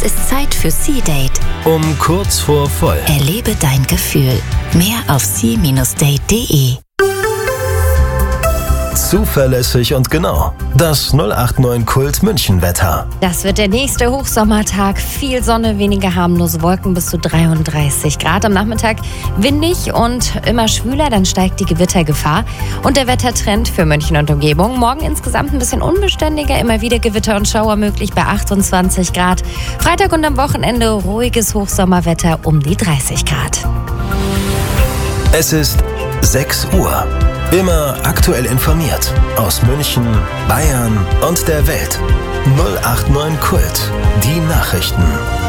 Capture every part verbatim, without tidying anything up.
Ist Zeit für Sea-Date. Um kurz vor voll. Erlebe dein Gefühl. Mehr auf sea Bindestrich date punkt de. Zuverlässig und genau. Das null acht neun Kult München Wetter. Das wird der nächste Hochsommertag. Viel Sonne, weniger harmlose Wolken, bis zu dreiunddreißig Grad. Am Nachmittag windig und immer schwüler, dann steigt die Gewittergefahr. Und der Wettertrend für München und Umgebung. Morgen insgesamt ein bisschen unbeständiger, immer wieder Gewitter und Schauer möglich bei achtundzwanzig Grad. Freitag und am Wochenende ruhiges Hochsommerwetter um die dreißig Grad. Es ist sechs Uhr. Immer aktuell informiert aus München, Bayern und der Welt. null acht neun Kult, die Nachrichten.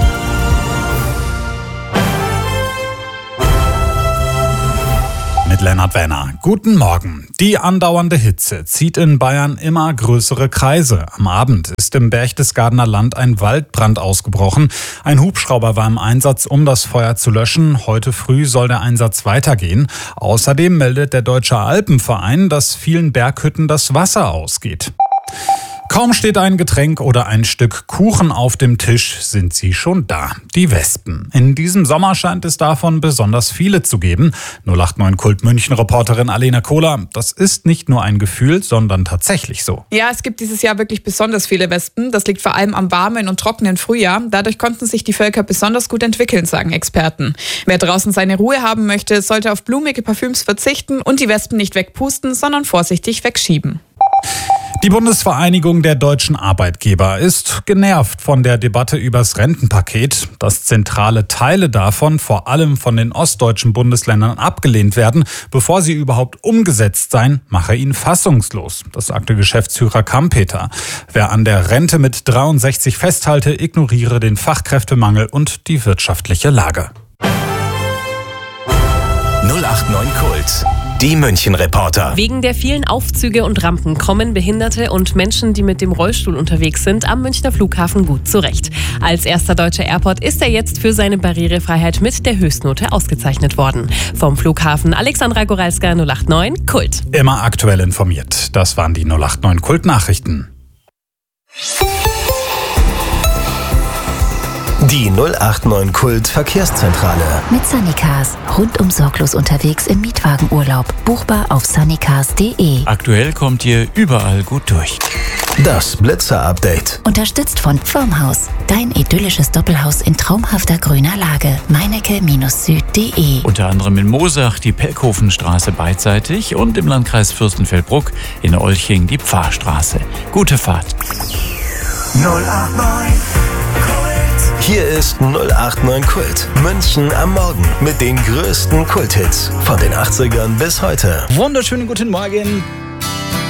Mit Lennart Wenner. Guten Morgen. Die andauernde Hitze zieht in Bayern immer größere Kreise. Am Abend ist im Berchtesgadener Land ein Waldbrand ausgebrochen. Ein Hubschrauber war im Einsatz, um das Feuer zu löschen. Heute früh soll der Einsatz weitergehen. Außerdem meldet der Deutsche Alpenverein, dass vielen Berghütten das Wasser ausgeht. Kaum steht ein Getränk oder ein Stück Kuchen auf dem Tisch, sind sie schon da. Die Wespen. In diesem Sommer scheint es davon besonders viele zu geben. null acht neun Kult München-Reporterin Alena Kohler. Das ist nicht nur ein Gefühl, sondern tatsächlich so. Ja, es gibt dieses Jahr wirklich besonders viele Wespen. Das liegt vor allem am warmen und trockenen Frühjahr. Dadurch konnten sich die Völker besonders gut entwickeln, sagen Experten. Wer draußen seine Ruhe haben möchte, sollte auf blumige Parfüms verzichten und die Wespen nicht wegpusten, sondern vorsichtig wegschieben. Die Bundesvereinigung der deutschen Arbeitgeber ist genervt von der Debatte übers Rentenpaket. Dass zentrale Teile davon vor allem von den ostdeutschen Bundesländern abgelehnt werden, bevor sie überhaupt umgesetzt seien, mache ihn fassungslos. Das sagte Geschäftsführer Kampeter. Wer an der Rente mit dreiundsechzig festhalte, ignoriere den Fachkräftemangel und die wirtschaftliche Lage. null acht neun Kult. Die München-Reporter. Wegen der vielen Aufzüge und Rampen kommen Behinderte und Menschen, die mit dem Rollstuhl unterwegs sind, am Münchner Flughafen gut zurecht. Als erster deutscher Airport ist er jetzt für seine Barrierefreiheit mit der Höchstnote ausgezeichnet worden. Vom Flughafen Alexandra Goralska, null acht neun Kult. Immer aktuell informiert. Das waren die null acht neun Kult-Nachrichten. Die null acht neun Kult Verkehrszentrale. Mit Sunnycars. Rundum sorglos unterwegs im Mietwagenurlaub. Buchbar auf sunnycars punkt de. Aktuell kommt ihr überall gut durch. Das Blitzer-Update. Unterstützt von Pflumhaus. Dein idyllisches Doppelhaus in traumhafter grüner Lage. meinecke Süd punkt de. Unter anderem in Moosach die Pelkhofenstraße beidseitig und im Landkreis Fürstenfeldbruck in Olching die Pfarrstraße. Gute Fahrt. null acht neun Hier ist null acht neun Kult. München am Morgen mit den größten Kulthits von den achtzigern bis heute. Wunderschönen guten Morgen.